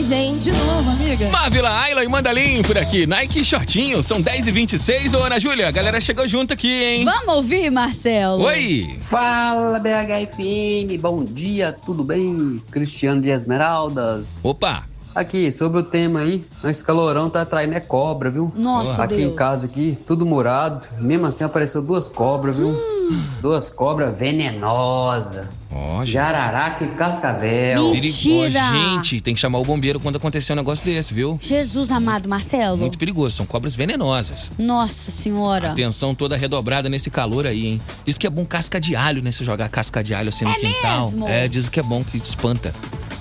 demais, hein? De novo, amiga. Marvila, Ayla e Mandalim por aqui. Nike Shortinho, são 10h26. Ô, Ana Júlia, a galera chegou junto aqui, hein? Vamos ouvir, Marcelo? Oi! Fala, BHFM, bom dia, tudo bem? Cristiano de Esmeraldas. Opa! Aqui, sobre o tema aí, esse calorão tá atraindo é cobra, viu? Nossa, aqui Deus. em casa aqui, tudo murado, mesmo assim apareceu 2 cobras, viu? 2 cobras venenosas. Ó, Jararaca e cascavel. Mentira! Gente, tem que chamar o bombeiro quando acontecer um negócio desse, viu? Jesus amado, Marcelo. Muito perigoso, são cobras venenosas. Nossa senhora. Atenção toda redobrada nesse calor aí, hein? Diz que é bom casca de alho, né? Se jogar casca de alho assim no quintal. mesmo? É, diz que é bom, que espanta.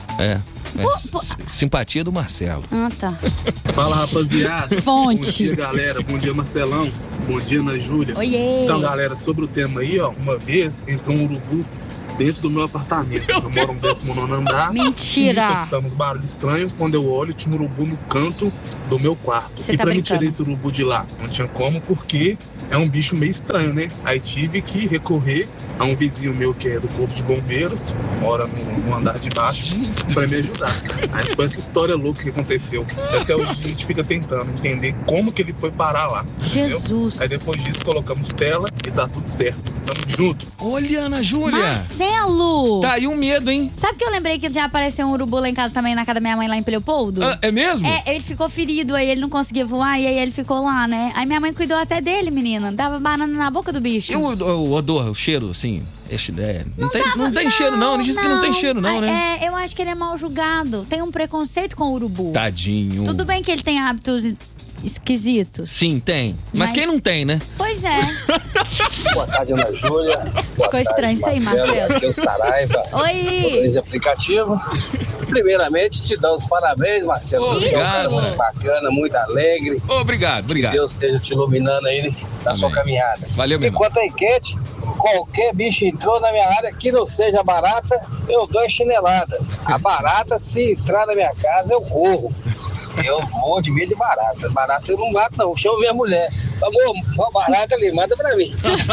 Simpatia do Marcelo. Ah, tá. Fala, rapaziada. Fonte. Bom dia, galera. Bom dia, Marcelão. Bom dia, Ana Júlia. Oiê. Então, galera, sobre o tema aí, ó. Uma vez entrou um urubu dentro do meu apartamento. Eu moro no 19º andar. Mentira. E escutamos barulho estranho. Quando eu olho, tinha um urubu no canto do meu quarto. Você e tá pra me brincando? tirar esse urubu de lá, não tinha como, porque é um bicho meio estranho, né? Aí tive que recorrer a um vizinho meu que é do Corpo de Bombeiros, mora no andar de baixo, pra me ajudar. Aí foi essa história louca que aconteceu. E até hoje a gente fica tentando entender como que ele foi parar lá. Entendeu? Jesus. Aí depois disso colocamos tela e tá tudo certo. Tamo junto. Olha, Ana Júlia. Marcelo! Tá aí um medo, hein? Sabe que eu lembrei que já apareceu um urubu lá em casa também, na casa da minha mãe, lá em Leopoldo? Ah, é mesmo? É, ele ficou ferido, aí ele não conseguia voar, e aí ele ficou lá, né? Aí minha mãe cuidou até dele, menina. Dava banana na boca do bicho. E o odor, o cheiro, assim? Não tem cheiro, não. Ele disse que não tem cheiro, não, né? É, eu acho que ele é mal julgado. Tem um preconceito com o urubu. Tadinho. Tudo bem que ele tem hábitos esquisitos. Sim, tem. Mas quem não tem, né? Pois é. Boa tarde, Ana Júlia. Ficou estranho isso aí, Marcelo. Aqui é o Saraiva. Oi! Esse aplicativo. Primeiramente, te dou os parabéns, Marcelo. Obrigado. Muito bacana, muito alegre. Obrigado. Que Deus esteja te iluminando aí na sua caminhada. Valeu, meu irmão. Enquanto a enquete, qualquer bicho entrou na minha área que não seja barata, eu dou a chinelada. A barata, se entrar na minha casa, eu corro. Eu morro de medo de barata. Barata eu não mato, não. Chamo minha mulher. Amor, uma barata ali, manda pra mim.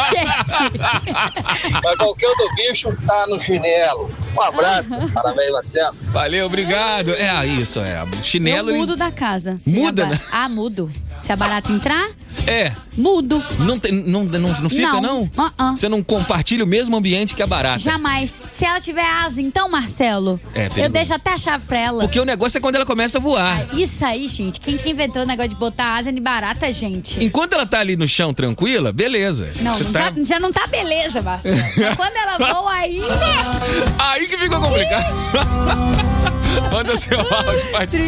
Mas qualquer outro bicho tá no chinelo. Um abraço. Parabéns, Marcelo. Valeu, obrigado. É isso, chinelo. Eu mudo da casa. Muda, né? Ah, mudo. Se a barata entrar, mudo. Não fica, não? Você não compartilha o mesmo ambiente que a barata. Jamais. Se ela tiver asa, então, Marcelo, eu deixo até a chave pra ela. Porque o negócio é quando ela começa a voar. Isso aí, gente. Quem que inventou o negócio de botar asa de barata, gente? Enquanto ela tá ali no chão tranquila, beleza. Não, já não tá beleza, Marcelo. Quando ela voa aí... Aí que ficou complicado. Manda seu áudio, participa.